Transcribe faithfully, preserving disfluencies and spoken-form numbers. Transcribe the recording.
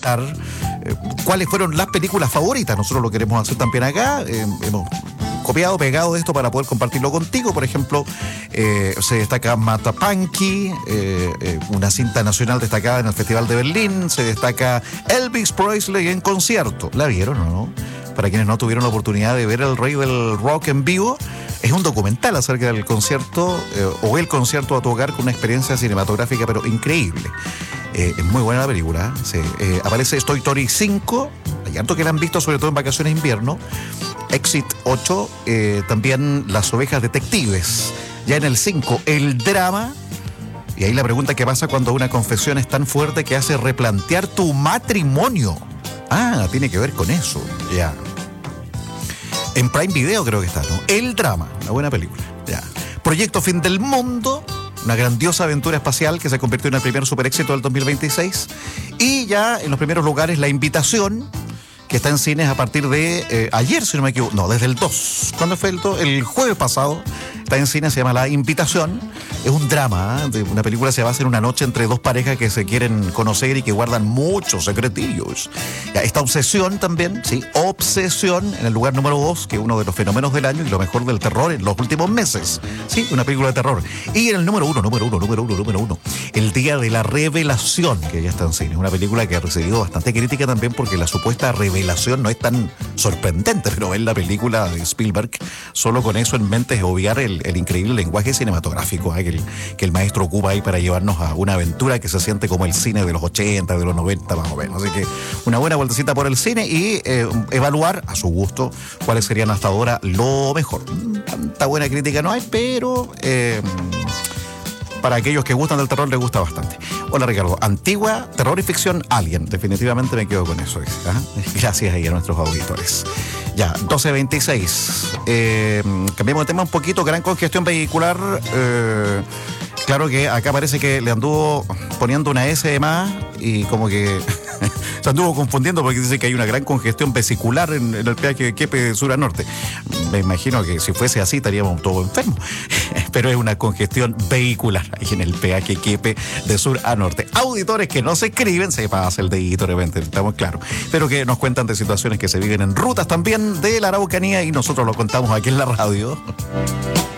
comentar eh, cuáles fueron las películas favoritas. Nosotros lo queremos hacer también acá. Eh, hemos copiado, pegado esto para poder compartirlo contigo. Por ejemplo, eh, se destaca Matapanqui, eh, eh, una cinta nacional destacada en el Festival de Berlín. Se destaca Elvis Presley en concierto. ¿La vieron o no? Para quienes no tuvieron la oportunidad de ver El Rey del Rock en vivo, es un documental acerca del concierto, eh, o el concierto a tu hogar, con una experiencia cinematográfica pero increíble. Eh, es muy buena la película. Sí. Eh, aparece Toy Story cinco, hay harto que la han visto, sobre todo en vacaciones de invierno. Exit ocho, eh, también Las Ovejas Detectives. Ya en el cinco, el drama. Y ahí la pregunta: ¿qué pasa cuando una confesión es tan fuerte que hace replantear tu matrimonio? Ah, tiene que ver con eso, ya. En Prime Video creo que está, ¿no? El drama, una buena película, ya. Proyecto Fin del Mundo, una grandiosa aventura espacial que se convirtió en el primer super éxito del dos mil veintiséis. Y ya en los primeros lugares, La Invitación, que está en cines a partir de eh, ayer, si no me equivoco. No, desde el dos. ¿Cuándo fue el dos? El jueves pasado. Está en cine, se llama La Invitación. Es un drama, ¿eh? De una película se basa en una noche entre dos parejas que se quieren conocer y que guardan muchos secretillos. Ya, esta obsesión también, sí, Obsesión, en el lugar número dos, que es uno de los fenómenos del año y lo mejor del terror en los últimos meses. Sí, una película de terror. Y en el número uno, número uno, número uno, número uno, El Día de la Revelación, que ya está en cine. Una película que ha recibido bastante crítica también porque la supuesta revelación no es tan sorprendente, pero ver la película de Spielberg, solo con eso en mente es obviar el, el increíble lenguaje cinematográfico, ¿eh? que, el, que el maestro ocupa ahí para llevarnos a una aventura que se siente como el cine de los ochenta, de los noventa más o menos. Así que una buena vueltecita por el cine y eh, evaluar a su gusto cuáles serían hasta ahora lo mejor. Tanta buena crítica no hay, pero eh, para aquellos que gustan del terror les gusta bastante. Hola Ricardo, antigua, terror y ficción, Alien. Definitivamente me quedo con eso. ¿eh? Gracias ahí a nuestros auditores. Ya, doce veintiséis. Eh, cambiamos de tema un poquito. Gran congestión vehicular. Eh, claro que acá parece que le anduvo poniendo una S de más y como que se anduvo confundiendo porque dice que hay una gran congestión vesicular en, en el peaje de Quepe de sur a norte. Me imagino que si fuese así estaríamos todos enfermos. Pero es una congestión vehicular ahí en el peaje Quepe de sur a norte. Auditores que no se escriben, se pasa el dedito de repente, estamos claros, pero que nos cuentan de situaciones que se viven en rutas también de la Araucanía y nosotros lo contamos aquí en la radio.